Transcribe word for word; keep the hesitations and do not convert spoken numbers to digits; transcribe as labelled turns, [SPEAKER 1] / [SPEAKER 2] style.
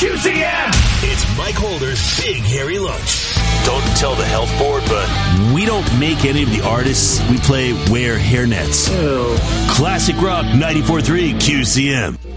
[SPEAKER 1] Q C M.
[SPEAKER 2] It's Mike Holder's Big Hairy Lunch.
[SPEAKER 3] Don't tell the health board, but
[SPEAKER 2] We don't make any of the artists we play wear hairnets.
[SPEAKER 1] Ew.
[SPEAKER 2] Classic Rock ninety-four point three Q C M.